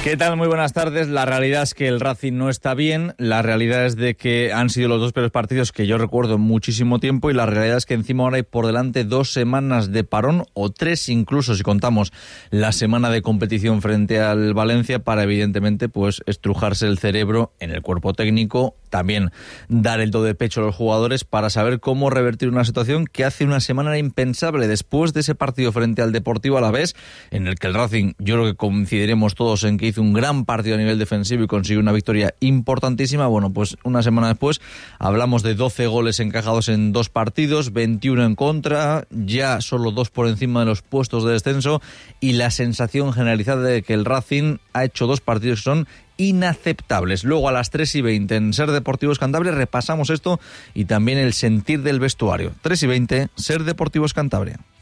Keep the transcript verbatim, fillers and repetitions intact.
¿Qué tal? Muy buenas tardes. La realidad es que el Racing no está bien. La realidad es de que han sido los dos peores partidos que yo recuerdo en muchísimo tiempo, y la realidad es que encima ahora hay por delante dos semanas de parón, o tres incluso si contamos la semana de competición frente al Valencia, para evidentemente pues estrujarse el cerebro en el cuerpo técnico, también dar el do de pecho a los jugadores para saber cómo revertir una situación que hace una semana era impensable. Después de ese partido frente al Deportivo Alavés, en el que el Racing, yo creo que coincidiremos todos en que hizo un gran partido a nivel defensivo y consiguió una victoria importantísima, bueno, pues una semana después hablamos de doce goles encajados en dos partidos, veintiuno en contra, ya solo dos por encima de los puestos de descenso, y la sensación generalizada de que el Racing ha hecho dos partidos que son inaceptables. Luego a las tres y veinte en Ser Deportivos Cantabria repasamos esto y también el sentir del vestuario. tres y veinte, Ser Deportivos Cantabria.